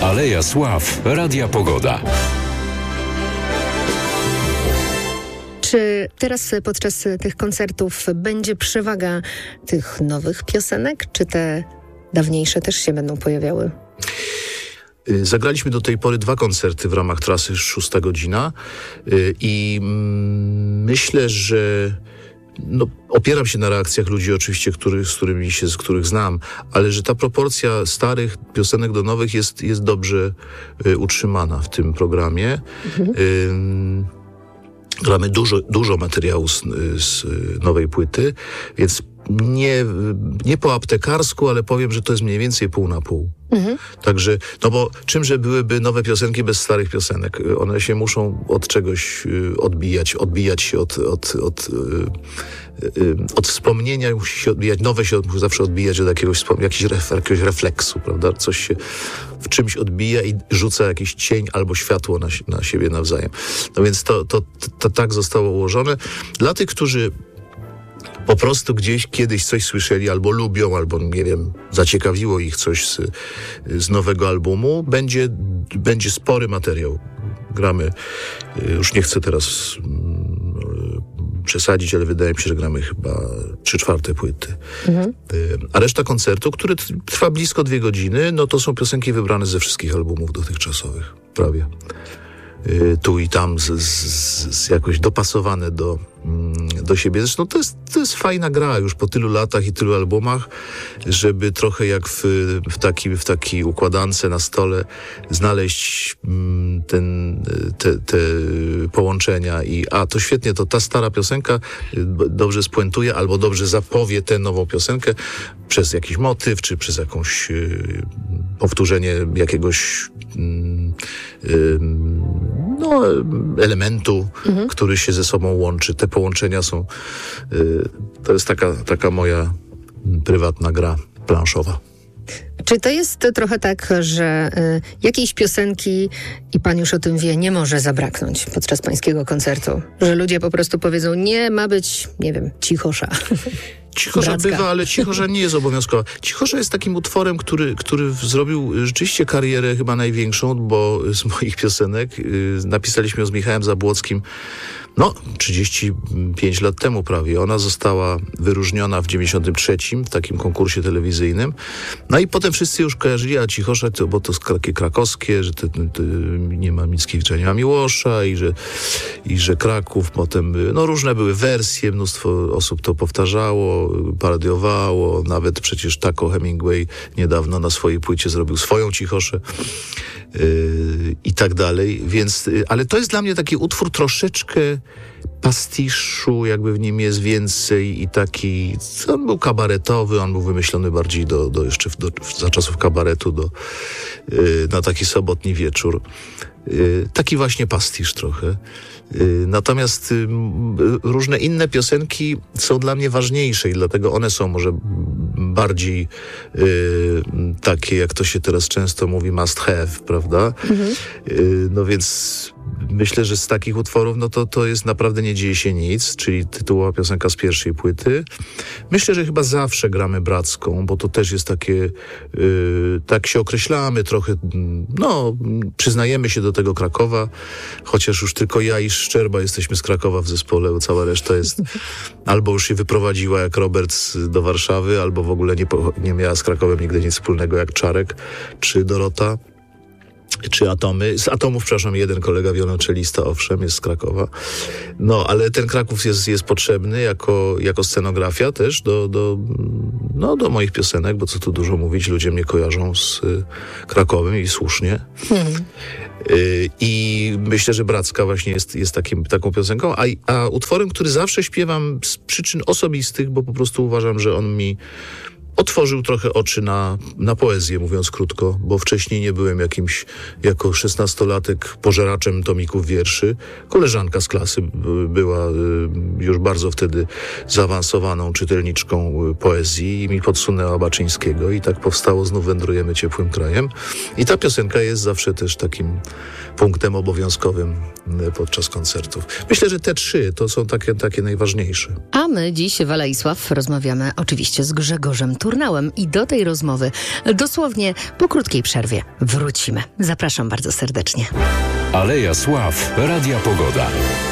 Aleja Sław Radia Pogoda. Czy teraz podczas tych koncertów będzie przewaga tych nowych piosenek, czy te dawniejsze też się będą pojawiały? Zagraliśmy do tej pory 2 koncerty w ramach trasy 6 godzina i myślę, że opieram się na reakcjach ludzi oczywiście, z których znam, ale że ta proporcja starych piosenek do nowych jest dobrze utrzymana w tym programie. Gramy dużo materiału z nowej płyty, więc nie po aptekarsku, ale powiem, że to jest mniej więcej pół na pół. Także, bo czymże byłyby nowe piosenki bez starych piosenek? One się muszą od czegoś odbijać się od wspomnienia, musi się odbijać, nowe się musi zawsze odbijać od jakiegoś refleksu, prawda? Coś się w czymś odbija i rzuca jakiś cień albo światło na siebie nawzajem. No więc to tak zostało ułożone. Dla tych, którzy po prostu gdzieś kiedyś coś słyszeli, albo lubią, albo nie wiem, zaciekawiło ich coś z nowego albumu, będzie spory materiał. Gramy, już nie chcę teraz przesadzić, ale wydaje mi się, że gramy chyba 3/4 płyty. A reszta koncertu, który trwa blisko 2 godziny, to są piosenki wybrane ze wszystkich albumów dotychczasowych, prawie. Tu i tam jakoś dopasowane do siebie. Zresztą to jest fajna gra już po tylu latach i tylu albumach, żeby trochę jak w takiej układance na stole znaleźć te połączenia i to świetnie, to ta stara piosenka dobrze spuentuje albo dobrze zapowie tę nową piosenkę przez jakiś motyw, czy przez jakąś powtórzenie jakiegoś elementu, który się ze sobą łączy. Te połączenia są... to jest taka moja prywatna gra planszowa. Czy to jest trochę tak, że jakiejś piosenki, i pan już o tym wie, nie może zabraknąć podczas pańskiego koncertu? Że ludzie po prostu powiedzą, nie, ma być, nie wiem, Cichosza. Cichosza Bracka. bywa, ale Cichosza nie jest obowiązkowa. Cichosza jest takim utworem, który zrobił rzeczywiście karierę chyba największą, bo z moich piosenek napisaliśmy ją z Michałem Zabłockim 35 lat temu prawie. Ona została wyróżniona w 93 w takim konkursie telewizyjnym. No i potem wszyscy już kojarzyli, a Cichosza, bo to jest takie krakowskie, że nie ma Mickiewicza, nie ma Miłosza i że Kraków. Potem różne były wersje, mnóstwo osób to powtarzało, parodiowało. Nawet przecież Taco Hemingway niedawno na swojej płycie zrobił swoją Cichoszę i tak dalej. Więc, ale to jest dla mnie taki utwór troszeczkę pastiszu, jakby w nim jest więcej i taki, on był kabaretowy, on był wymyślony bardziej jeszcze za czasów kabaretu na taki sobotni wieczór. Taki właśnie pastisz trochę. Natomiast różne inne piosenki są dla mnie ważniejsze i dlatego one są może bardziej takie, jak to się teraz często mówi, must have, prawda? Więc myślę, że z takich utworów, to jest naprawdę Nie dzieje się nic, czyli tytułowa piosenka z pierwszej płyty. Myślę, że chyba zawsze gramy Bracką, bo to też jest takie, tak się określamy trochę, przyznajemy się do tego Krakowa, chociaż już tylko ja i Szczerba jesteśmy z Krakowa w zespole, bo cała reszta jest albo już się wyprowadziła jak Robert do Warszawy, albo w ogóle nie miała z Krakowem nigdy nic wspólnego jak Czarek czy Dorota. Czy Atomy. Z Atomów, przepraszam, jeden kolega wiolonczelista, owszem, jest z Krakowa. Ale ten Kraków jest potrzebny jako scenografia też do moich piosenek, bo co tu dużo mówić, ludzie mnie kojarzą z Krakowem i słusznie. I myślę, że Bracka właśnie jest taką piosenką, a utworem, który zawsze śpiewam z przyczyn osobistych, bo po prostu uważam, że on mi otworzył trochę oczy na poezję, mówiąc krótko, bo wcześniej nie byłem jako 16-latek pożeraczem tomików wierszy. Koleżanka z klasy była już bardzo wtedy zaawansowaną czytelniczką poezji i mi podsunęła Baczyńskiego i tak powstało Znów wędrujemy ciepłym krajem. I ta piosenka jest zawsze też takim punktem obowiązkowym podczas koncertów. Myślę, że te 3 to są takie najważniejsze. A my dziś w Alei Sław rozmawiamy oczywiście z Grzegorzem Turnałem. I do tej rozmowy dosłownie po krótkiej przerwie wrócimy. Zapraszam bardzo serdecznie. Aleja Sław, Radia Pogoda.